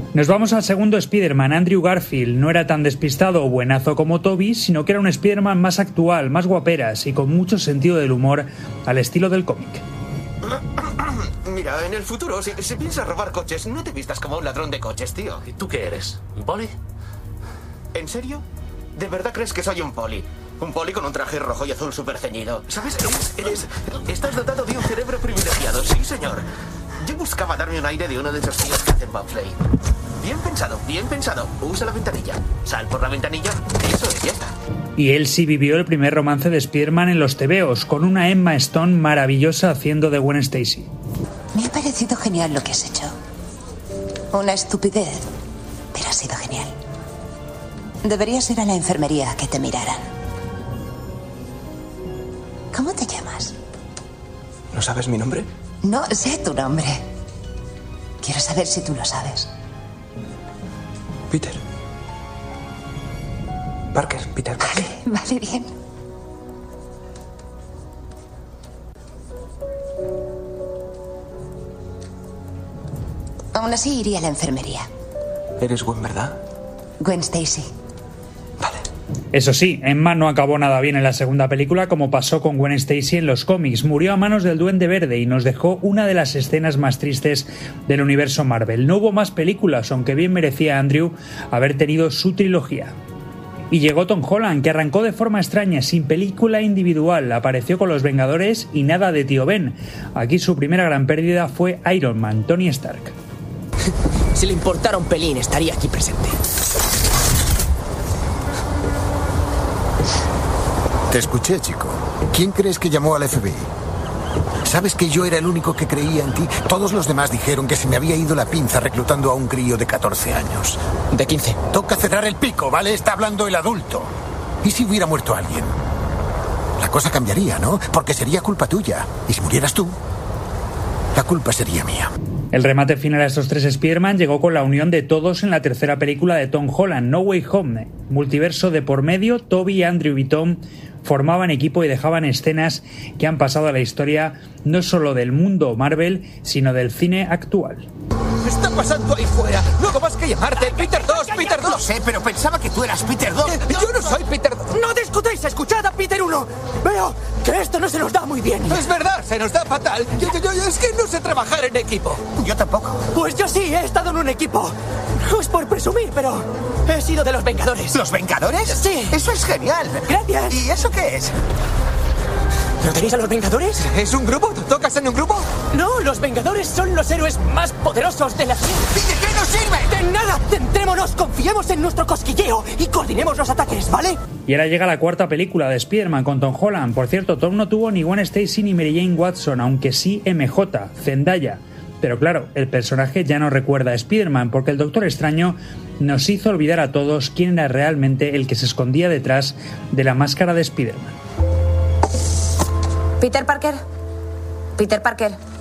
Nos vamos al segundo Spider-Man. Andrew Garfield no era tan despistado o buenazo como Tobey, sino que era un Spider-Man más actual, más guaperas y con mucho sentido del humor al estilo del cómic. Mira, en el futuro, si piensas robar coches, no te vistas como un ladrón de coches, tío. ¿Y tú qué eres? ¿Un poli? ¿En serio? ¿De verdad crees que soy un poli? Un poli con un traje rojo y azul súper ceñido. ¿Sabes? Estás dotado de un cerebro privilegiado, sí, señor. Yo buscaba darme un aire de uno de esos tíos que hacen bobsleigh. Bien pensado, bien pensado. Usa la ventanilla. Sal por la ventanilla. Eso es, ya está. Y él sí vivió el primer romance de Spider-Man en los tebeos, con una Emma Stone maravillosa haciendo de Gwen Stacy. Me ha parecido genial lo que has hecho. Una estupidez, pero ha sido genial. Deberías ir a la enfermería a que te miraran. ¿Cómo te llamas? ¿No sabes mi nombre? No sé tu nombre. Quiero saber si tú lo sabes. Peter. Parker, Peter Parker. Vale, bien. Aún así iría a la enfermería. Eres Gwen, ¿verdad? Gwen Stacy. Eso sí, Emma no acabó nada bien en la segunda película, como pasó con Gwen Stacy en los cómics. Murió a manos del Duende Verde y nos dejó una de las escenas más tristes del universo Marvel. No hubo más películas, aunque bien merecía Andrew haber tenido su trilogía. Y llegó Tom Holland, que arrancó de forma extraña, sin película individual. Apareció con Los Vengadores y nada de Tío Ben. Aquí su primera gran pérdida fue Iron Man, Tony Stark. Si le importara un pelín, estaría aquí presente. Te escuché, chico. ¿Quién crees que llamó al FBI? ¿Sabes que yo era el único que creía en ti? Todos los demás dijeron que se me había ido la pinza reclutando a un crío de 14 años. De 15. Toca cerrar el pico, ¿vale? Está hablando el adulto. ¿Y si hubiera muerto alguien? La cosa cambiaría, ¿no? Porque sería culpa tuya. Y si murieras tú, la culpa sería mía. El remate final a estos tres Spider-Man llegó con la unión de todos en la tercera película de Tom Holland, No Way Home. Multiverso de por medio, Tobey, Andrew y Tom formaban equipo y dejaban escenas que han pasado a la historia no solo del mundo Marvel, sino del cine actual. ¿Qué está pasando ahí fuera? No hago más que llamarte Peter 2, Peter 2. Lo sé, pero pensaba que tú eras Peter 2. Yo no soy Peter 2. ¡No discutáis! ¡Escuchad a Peter 1! Veo que esto no se nos da muy bien. Es verdad, se nos da fatal. Yo es que no sé trabajar en equipo. Yo tampoco. Pues yo sí, he estado en un equipo. No es por presumir, pero he sido de los Vengadores. ¿Los Vengadores? Sí. Eso es genial. Gracias. ¿Y eso qué es? ¿No tenéis a los Vengadores? ¿Es un grupo? ¿Tocas en un grupo? No, los Vengadores son los héroes más poderosos de la serie. ¿Y de qué nos sirve? ¡De nada! Centrémonos, confiemos en nuestro cosquilleo y coordinemos los ataques, ¿vale? Y ahora llega la cuarta película de Spider-Man con Tom Holland. Por cierto, Tom no tuvo ni Gwen Stacy ni Mary Jane Watson, aunque sí MJ, Zendaya. Pero claro, el personaje ya no recuerda a Spider-Man porque el Doctor Extraño nos hizo olvidar a todos quién era realmente el que se escondía detrás de la máscara de Spider-Man. Peter Parker. Peter Parker.